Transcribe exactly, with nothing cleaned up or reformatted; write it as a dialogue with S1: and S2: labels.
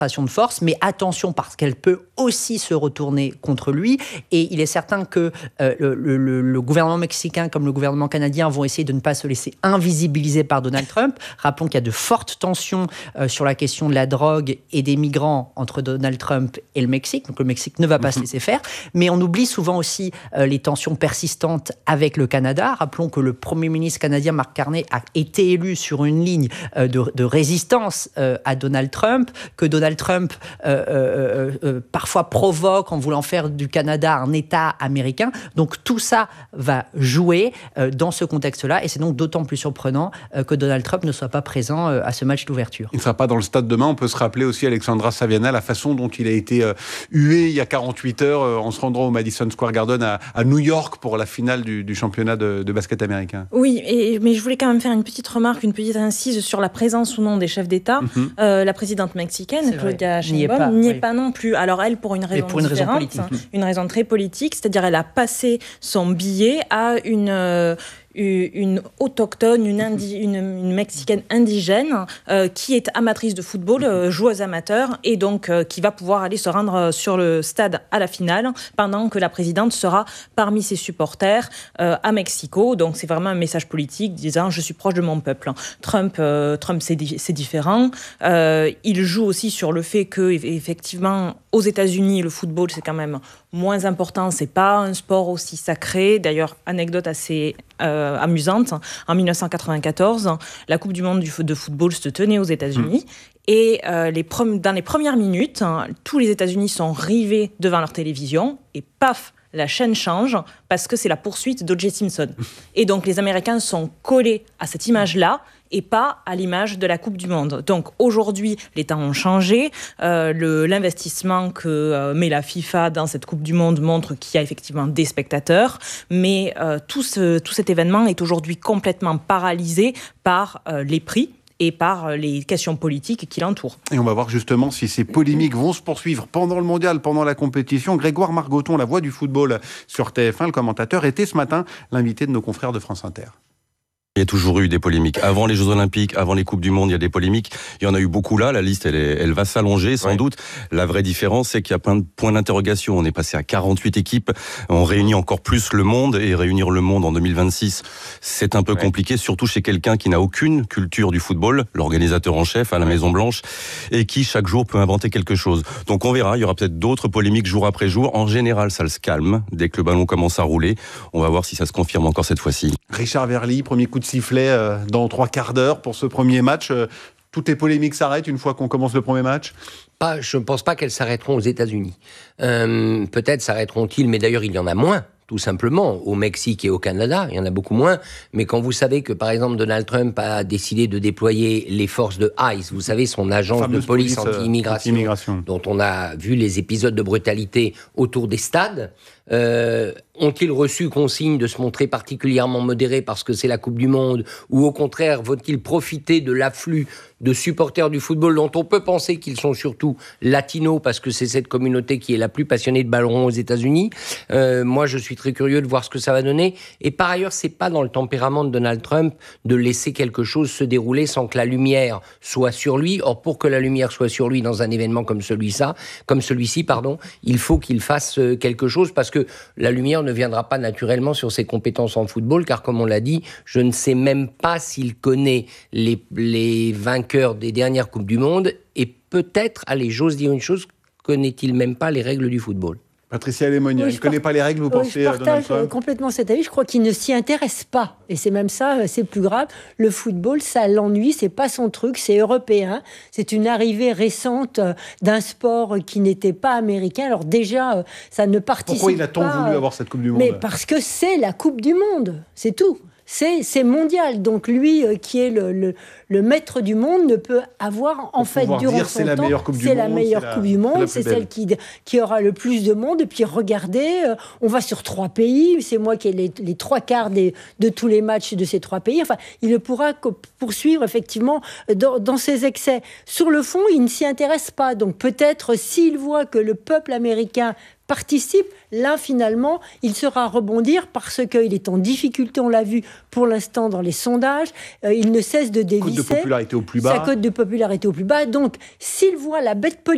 S1: de force, mais attention parce qu'elle peut aussi se retourner contre lui. Et il est certain que euh, le, le, le gouvernement mexicain comme le gouvernement canadien vont essayer de ne pas se laisser invisibiliser par Donald Trump. Rappelons qu'il y a de fortes tensions euh, sur la question de la drogue et des migrants entre Donald Trump et le Mexique. Donc le Mexique ne va pas mm-hmm. se laisser faire. Mais on oublie souvent aussi euh, les tensions persistantes avec le Canada. Rappelons que le Premier ministre canadien Mark Carney a été élu sur une ligne euh, de, de résistance euh, à Donald Trump, que Donald Trump euh, euh, euh, parfois provoque en voulant faire du Canada un État américain. Donc tout ça va jouer euh, dans ce contexte-là et c'est donc d'autant plus surprenant euh, que Donald Trump ne soit pas présent euh, à ce match d'ouverture.
S2: Il ne sera pas dans le stade demain. On peut se rappeler aussi, Alexandra Saviana, la façon dont il a été euh, hué il y a quarante-huit heures euh, en se rendant au Madison Square Garden à, à New York pour la finale du, du championnat de, de basket américain.
S3: Oui, et, mais je voulais quand même faire une petite remarque, une petite incise sur la présence ou non des chefs d'État. Mm-hmm. Euh, la présidente mexicaine, Claudia Sheinbaum, n'y est pas non plus. Alors elle, pour une raison
S1: pour une
S3: différente,
S1: raison politique.
S3: une raison très politique, c'est-à-dire elle a passé son billet à une... Euh, une autochtone, une, indi- une, une mexicaine indigène euh, qui est amatrice de football, euh, joueuse amateur, et donc euh, qui va pouvoir aller se rendre sur le stade à la finale pendant que la présidente sera parmi ses supporters euh, à Mexico. Donc c'est vraiment un message politique disant je suis proche de mon peuple. Trump, euh, Trump c'est, di- c'est différent. Euh, il joue aussi sur le fait que effectivement aux États-Unis le football c'est quand même moins important, c'est pas un sport aussi sacré. D'ailleurs, anecdote assez euh, amusante, en dix-neuf cent quatre-vingt-quatorze, la Coupe du monde du, de football se tenait aux États-Unis. Mmh. Et euh, les pre- dans les premières minutes, hein, tous les États-Unis sont rivés devant leur télévision et paf, la chaîne change parce que c'est la poursuite d'O J Simpson. Et donc les Américains sont collés à cette image-là et pas à l'image de la Coupe du Monde. Donc aujourd'hui, les temps ont changé. Euh, le, l'investissement que euh, met la FIFA dans cette Coupe du Monde montre qu'il y a effectivement des spectateurs. Mais euh, tout, ce, tout cet événement est aujourd'hui complètement paralysé par euh, les prix et par les questions politiques qui l'entourent.
S2: Et on va voir justement si ces polémiques vont se poursuivre pendant le mondial, pendant la compétition. Grégoire Margoton, la voix du football sur T F un, le commentateur, était ce matin l'invité de nos confrères de France Inter.
S4: Il y a toujours eu des polémiques. Avant les Jeux Olympiques, avant les Coupes du Monde, il y a des polémiques. Il y en a eu beaucoup là. La liste, elle, est, elle va s'allonger sans ouais. doute. La vraie différence, c'est qu'il y a plein de points d'interrogation. On est passé à quarante-huit équipes. On réunit encore plus le monde. Et réunir le monde en deux mille vingt-six, c'est un peu ouais. compliqué, surtout chez quelqu'un qui n'a aucune culture du football, l'organisateur en chef à la ouais. Maison-Blanche, et qui chaque jour peut inventer quelque chose. Donc on verra. Il y aura peut-être d'autres polémiques jour après jour. En général, ça se calme dès que le ballon commence à rouler. On va voir si ça se confirme encore cette fois-ci.
S2: Richard Verly, premier coup de sifflet euh, dans trois quarts d'heure pour ce premier match. Euh, toutes les polémiques s'arrêtent une fois qu'on commence le premier match ?
S5: Pas, je ne pense pas qu'elles s'arrêteront aux États-Unis. Euh, peut-être s'arrêteront-ils, mais d'ailleurs il y en a moins. Tout simplement, au Mexique et au Canada, il y en a beaucoup moins. Mais quand vous savez que, par exemple, Donald Trump a décidé de déployer les forces de ICE, vous savez, son agence de police, police anti-immigration, anti-immigration, dont on a vu les épisodes de brutalité autour des stades, euh, ont-ils reçu consigne de se montrer particulièrement modérés parce que c'est la Coupe du Monde, ou au contraire, vont-ils profiter de l'afflux de supporters du football dont on peut penser qu'ils sont surtout latinos parce que c'est cette communauté qui est la plus passionnée de ballon rond aux États-Unis. Euh, moi, je suis très curieux de voir ce que ça va donner. Et par ailleurs, c'est pas dans le tempérament de Donald Trump de laisser quelque chose se dérouler sans que la lumière soit sur lui. Or, pour que la lumière soit sur lui dans un événement comme celui-ci, comme celui-ci, pardon, il faut qu'il fasse quelque chose parce que la lumière ne viendra pas naturellement sur ses compétences en football, car comme on l'a dit, je ne sais même pas s'il connaît les, les vainqueurs des dernières Coupes du Monde, et peut-être, allez, j'ose dire une chose, connaît-il même pas les règles du football.
S2: Patricia Lemonnier, oui, il ne connaît pas les règles, vous
S6: oui,
S2: pensez,
S6: je partage
S2: Donald Trump ?
S6: complètement cet avis. Je crois qu'il ne s'y intéresse pas. Et c'est même ça, c'est plus grave. Le football, ça l'ennuie, c'est pas son truc, c'est européen. C'est une arrivée récente d'un sport qui n'était pas américain. Alors déjà, ça ne participe pas...
S2: Pourquoi il a tant pas, voulu avoir cette Coupe du Monde ?
S6: Mais parce que c'est la Coupe du Monde, c'est tout. C'est, c'est mondial. Donc lui, euh, qui est le, le, le maître du monde, ne peut avoir en
S2: Pour
S6: fait durant
S2: dire,
S6: son
S2: c'est la
S6: temps,
S2: meilleure Coupe du
S6: c'est
S2: monde,
S6: la meilleure
S2: c'est
S6: Coupe
S2: la,
S6: du monde,
S2: c'est,
S6: c'est celle qui, qui aura le plus de monde. Et puis regardez, euh, on va sur trois pays. C'est moi qui ai les, les trois quarts des, de tous les matchs de ces trois pays. Enfin, il ne pourra que poursuivre effectivement dans, dans ses excès. Sur le fond, il ne s'y intéresse pas. Donc peut-être s'il voit que le peuple américain participe, là finalement il sera rebondir parce qu'il est en difficulté, on l'a vu pour l'instant dans les sondages, euh, il ne cesse de dévisser,
S2: cote de popularité au plus bas.
S6: sa cote de popularité au plus bas, donc s'il voit la bête politique